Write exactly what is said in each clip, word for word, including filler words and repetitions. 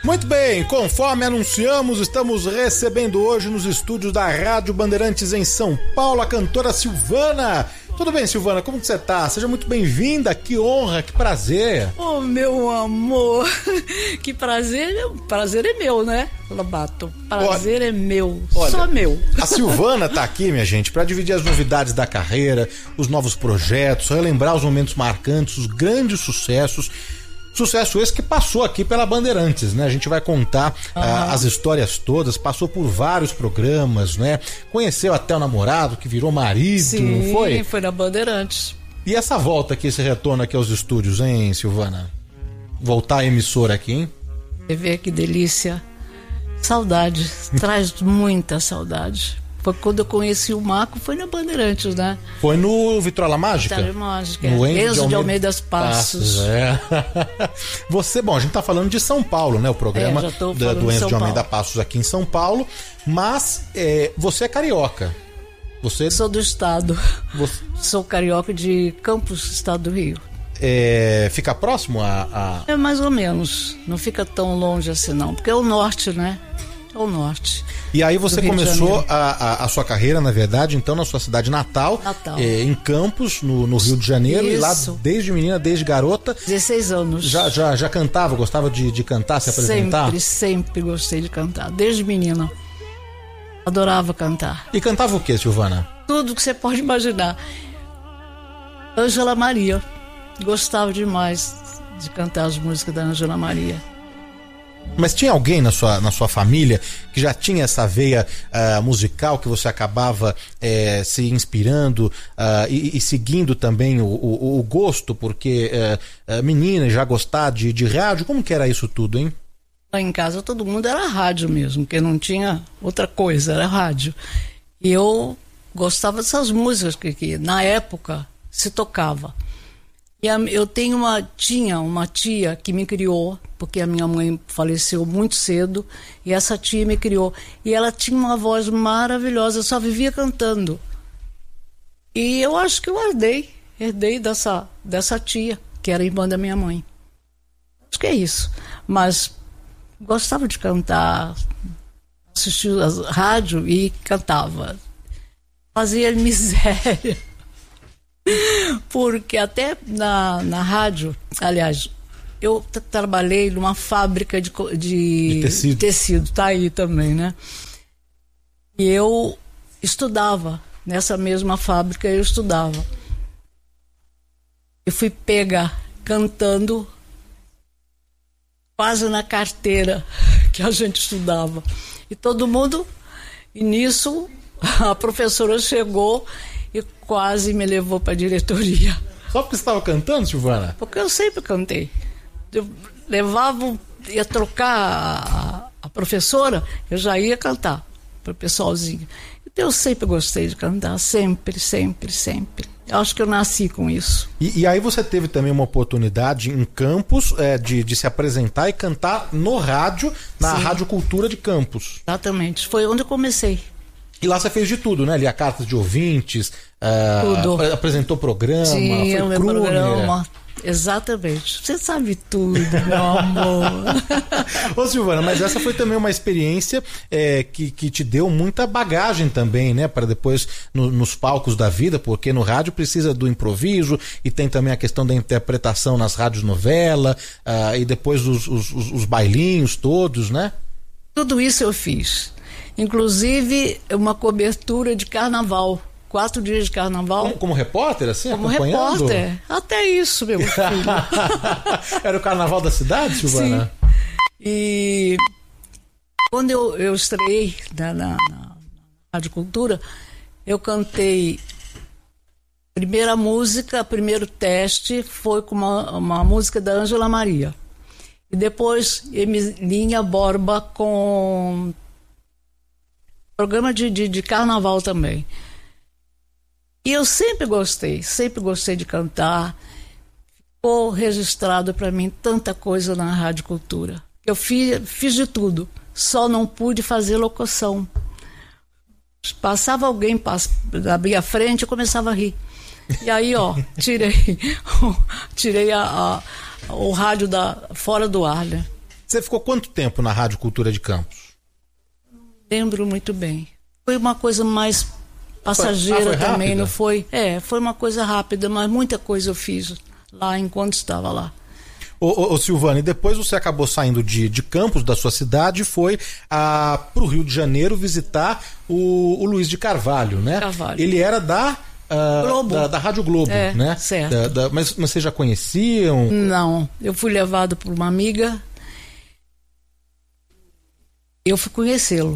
Muito bem, conforme anunciamos, estamos recebendo hoje nos estúdios da Rádio Bandeirantes em São Paulo a cantora Silvana. Tudo bem, Silvana? Como que você tá? Seja muito bem-vinda, que honra, que prazer. Oh, meu amor, que prazer, prazer é meu, né, Lobato? Prazer olha, é meu, olha, só meu. A Silvana tá aqui, minha gente, para dividir as novidades da carreira, os novos projetos, relembrar os momentos marcantes, os grandes sucessos. Sucesso esse que passou aqui pela Bandeirantes, né? A gente vai contar uhum. uh, as histórias todas, passou por vários programas, né? Conheceu até o namorado, que virou marido, sim, não foi? Sim, foi na Bandeirantes. E essa volta aqui, esse retorno aqui aos estúdios, hein, Silvana? Voltar à emissora aqui, hein? Você vê que delícia. Saudade, traz muita saudade. Foi quando eu conheci o Marco, foi na Bandeirantes, né? Foi no Vitrola Mágica? Vitrola Mágica, no é. Enzo de Almeida Passos. Passos. É. Você, bom, a gente tá falando de São Paulo, né? O programa é, já tô da, do Enzo de Almeida Paulo. Passos aqui em São Paulo, mas é, você é carioca. Você... Sou do estado. Você... Sou carioca de Campos, estado do Rio. É, fica próximo a, a... É mais ou menos, não fica tão longe assim não, porque é o norte, né? Ao norte. E aí você começou a, a, a sua carreira, na verdade, então na sua cidade natal, natal. É, em Campos, no, no Rio de Janeiro. Isso. E lá desde menina, desde garota. dezesseis anos. Já, já, já cantava, gostava de, de cantar, se apresentar? Sempre, sempre gostei de cantar, desde menina. Adorava cantar. E cantava o que, Silvana? Tudo que você pode imaginar. Ângela Maria. Gostava demais de cantar as músicas da Ângela Maria. Mas tinha alguém na sua, na sua família que já tinha essa veia uh, musical, que você acabava uh, se inspirando uh, e, e seguindo também o, o, o gosto, porque uh, uh, menina já gostar de, de rádio, como que era isso tudo, hein? Lá em casa todo mundo era rádio mesmo, porque não tinha outra coisa, era rádio. E eu gostava dessas músicas que, que na época se tocava. E a, eu tenho uma, tinha uma tia que me criou, porque a minha mãe faleceu muito cedo, e essa tia me criou. E ela tinha uma voz maravilhosa, só vivia cantando. E eu acho que eu herdei, herdei dessa, dessa tia, que era irmã da minha mãe. Acho que é isso. Mas gostava de cantar, assistia a rádio e cantava. Fazia miséria. Porque até na, na rádio, aliás, eu t- trabalhei numa fábrica de, de, de tecido. tecido, tá aí também, né? E eu estudava, nessa mesma fábrica eu estudava. Eu fui pega cantando quase na carteira que a gente estudava. E todo mundo, e nisso a professora chegou e quase me levou para a diretoria. Só porque você estava cantando, Silvana? Porque eu sempre cantei. Eu levava, ia trocar a, a professora, eu já ia cantar para o pessoalzinho. Então eu sempre gostei de cantar, sempre, sempre, sempre. Eu acho que eu nasci com isso. E, e aí você teve também uma oportunidade em Campos é, de, de se apresentar e cantar no rádio, na Sim. Rádio Cultura de Campos. Exatamente, foi onde eu comecei. E lá você fez de tudo, né? Lia cartas de ouvintes, uh, apresentou programa, Sim, foi meu programa. Exatamente. Você sabe tudo, meu amor. Ô Silvana, mas essa foi também uma experiência é, que, que te deu muita bagagem também, né? Para depois no, nos palcos da vida, porque no rádio precisa do improviso e tem também a questão da interpretação nas rádios novela uh, e depois os, os, os, os bailinhos todos, né? Tudo isso eu fiz. Inclusive uma cobertura de carnaval, quatro dias de carnaval. Como, como repórter, assim, como acompanhando? Repórter, até isso, meu filho. Era o carnaval da cidade, Silvana? Sim. E quando eu, eu estreiei na, na, na Rádio Cultura, eu cantei a primeira música, primeiro teste foi com uma, uma música da Ângela Maria. E depois Emilinha Borba com programa de, de, de carnaval também. E eu sempre gostei, sempre gostei de cantar. Ficou registrado para mim tanta coisa na Rádio Cultura. Eu fiz, fiz de tudo, só não pude fazer locução. Passava alguém, pass... abria a frente, eu começava a rir. E aí, ó, tirei, tirei a, a, o rádio da, fora do ar, né? Você ficou quanto tempo na Rádio Cultura de Campos? Lembro muito bem. Foi uma coisa mais passageira foi, ah, foi também, rápida? não foi? É, foi uma coisa rápida, mas muita coisa eu fiz lá enquanto estava lá. Ô, ô, ô Silvana, e depois você acabou saindo de, de Campos, da sua cidade, e foi para o Rio de Janeiro visitar o, o Luiz de Carvalho, né? Carvalho. Ele era da, uh, Globo. da, da Rádio Globo, É, né? certo. Da, da, mas, mas vocês já conheciam? Não, eu fui levado por uma amiga, eu fui conhecê-lo.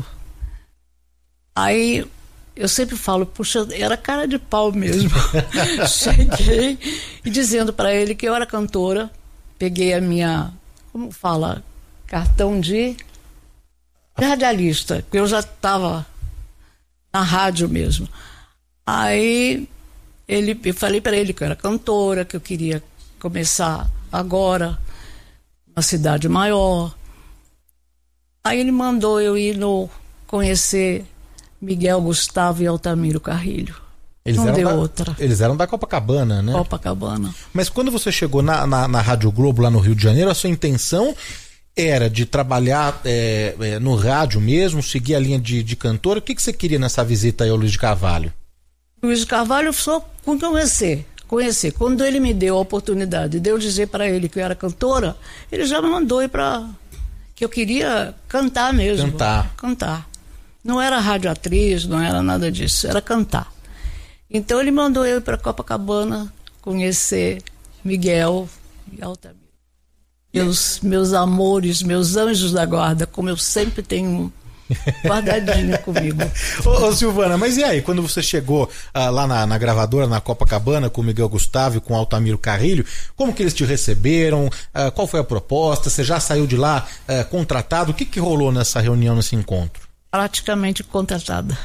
Aí eu sempre falo, puxa, era cara de pau mesmo. Cheguei e dizendo para ele que eu era cantora, peguei a minha, como fala, cartão de radialista, que eu já estava na rádio mesmo. Aí ele, eu falei para ele que eu era cantora, que eu queria começar agora, uma cidade maior. Aí ele mandou eu ir no conhecer Miguel Gustavo e Altamiro Carrilho. Eles Não eram deu da, outra. Eles eram da Copacabana, né? Copacabana. Mas quando você chegou na, na, na Rádio Globo, lá no Rio de Janeiro, a sua intenção era de trabalhar é, é, no rádio mesmo, seguir a linha de, de cantora? O que, que você queria nessa visita aí ao Luiz de Carvalho? Luiz de Carvalho, só conhecer, conhecer. Quando ele me deu a oportunidade de eu dizer para ele que eu era cantora, ele já me mandou ir para... que eu queria cantar mesmo. Cantar. Cantar. Não era radioatriz, não era nada disso, era cantar. Então ele mandou eu ir para Copacabana conhecer Miguel e Altamiro. Meus, meus amores, meus anjos da guarda, como eu sempre tenho guardadinho comigo. Ô, ô Silvana, mas e aí, quando você chegou ah, lá na, na gravadora, na Copacabana, com o Miguel Gustavo e com o Altamiro Carrilho, como que eles te receberam? Ah, qual foi a proposta? Você já saiu de lá ah, contratado? O que que rolou nessa reunião, nesse encontro? Praticamente contratada.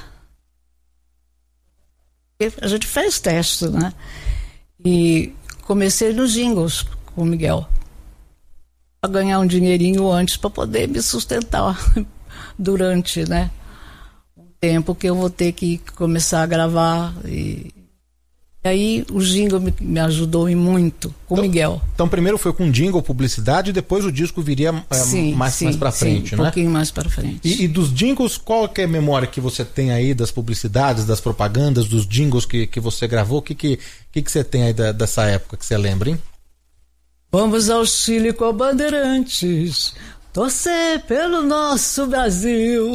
A gente fez teste, né? E comecei nos jingles com o Miguel, para ganhar um dinheirinho antes, para poder me sustentar durante, né, um tempo que eu vou ter que começar a gravar. E, e aí o jingle me, me ajudou e muito com então, o Miguel. Então primeiro foi com jingle, publicidade, e depois o disco viria é, sim, mais, sim, mais pra frente, sim, né? Um pouquinho mais para frente. E, e dos jingles, qual que é a memória que você tem aí das publicidades, das propagandas, dos jingles que, que você gravou? O que, que, que, que você tem aí da, dessa época que você lembra, hein? Vamos ao Chile com Bandeirantes, torcer pelo nosso Brasil.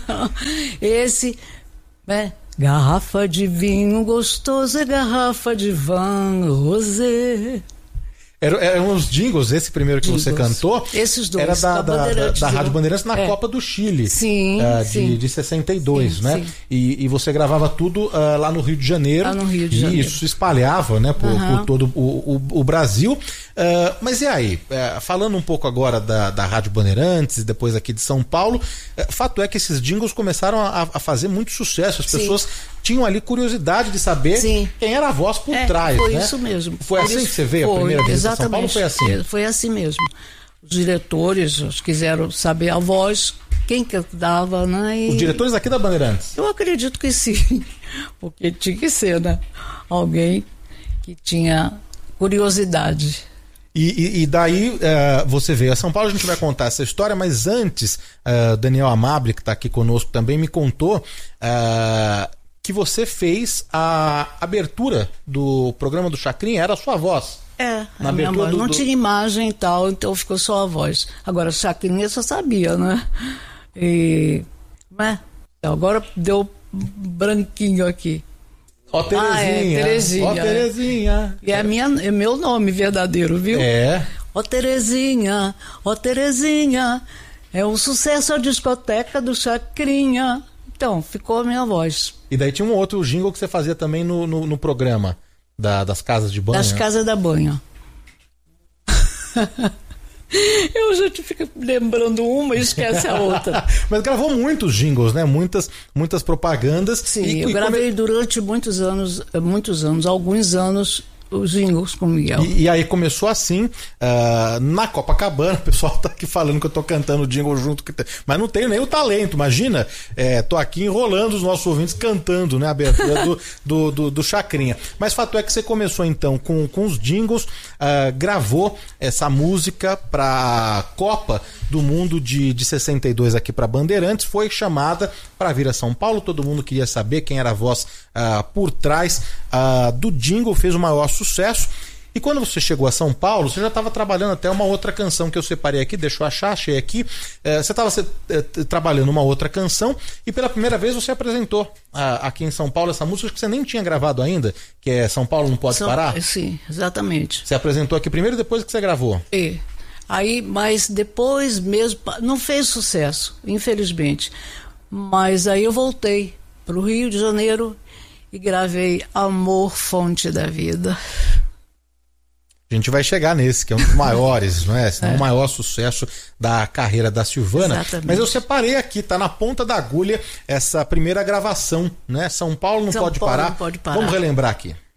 Esse, né? Garrafa de vinho gostoso é garrafa de Van Rosé. Eram, eram os jingles, esse primeiro que Jingles. Você cantou. Esses dois. Era da, da, da, da Rádio Bandeirantes na é. Copa do Chile. Sim, uh, sim. De, de sessenta e dois, sim, né? Sim. E, e você gravava tudo uh, lá no Rio de Janeiro. Lá no Rio de e Janeiro. isso se espalhava, né? Por, Uhum. por todo o, o, o Brasil. Uh, mas e aí? Uh, falando um pouco agora da, da Rádio Bandeirantes, depois aqui de São Paulo, uh, fato é que esses jingles começaram a, a fazer muito sucesso. As Sim. pessoas tinham ali curiosidade de saber Sim. quem era a voz por É, trás, foi né? isso mesmo. Foi Por assim isso, que você veio foi, a primeira vez a São Paulo? Foi assim? Foi assim mesmo. Os diretores quiseram saber a voz, quem cantava, né? E Os diretores aqui da Bandeirantes? eu acredito que sim, porque tinha que ser, né? Alguém que tinha curiosidade. E, e, e daí uh, você veio a São Paulo, a gente vai contar essa história, mas antes, uh, Daniel Amable, que está aqui conosco também, me contou uh, que você fez a abertura do programa do Chacrinha, era a sua voz. É, Na a minha abertura voz do- não do- tinha imagem e tal, então ficou só a voz. Agora, Chacrinha eu só sabia, né? E, né? Agora deu branquinho aqui. Ó Terezinha, Ah, é, Terezinha, ó é. Terezinha. E é, minha, é meu nome verdadeiro, viu? É, Ó Terezinha, ó Terezinha, é um sucesso a discoteca do Chacrinha. Então, ficou a minha voz. e daí tinha um outro jingle que você fazia também no, no, no programa da- das casas de banho. Das casas da banha. Eu já te fico lembrando uma e esquece a outra. Mas gravou muitos jingles, né? Muitas, muitas propagandas. Sim, E- eu e gravei come- durante muitos anos, muitos anos, alguns anos, os jingles com o Miguel. E, e aí começou assim, uh, na Copacabana, o pessoal tá aqui falando que eu tô cantando o jingle junto, que tem, mas não tenho nem o talento, imagina, é, tô aqui enrolando os nossos ouvintes cantando, né, a abertura do, do, do, do Chacrinha. Mas fato é que você começou então com, com os jingles, uh, gravou essa música pra Copa do Mundo de, de sessenta e dois aqui pra Bandeirantes, foi chamada para vir a São Paulo, todo mundo queria saber quem era a voz uh, por trás uh, do jingle, fez o maior sucesso. E quando você chegou a São Paulo, você já estava trabalhando até uma outra canção que eu separei aqui, deixa eu achar, achei aqui. É, você estava é, trabalhando uma outra canção e pela primeira vez você apresentou a, aqui em São Paulo essa música que você nem tinha gravado ainda, que é São Paulo Não Pode São, Parar. Sim, exatamente. Você apresentou aqui primeiro e depois que você gravou. É. Aí, mas depois mesmo, não fez sucesso, infelizmente. Mas aí eu voltei para o Rio de Janeiro e gravei Amor, Fonte da Vida. A gente vai chegar nesse, que é um dos maiores, não é? É. O maior sucesso da carreira da Silvana. Exatamente. Mas eu separei aqui, tá na ponta da agulha, essa primeira gravação, né? São Paulo Não São Pode Paulo Parar. Não Pode Parar. Vamos relembrar aqui.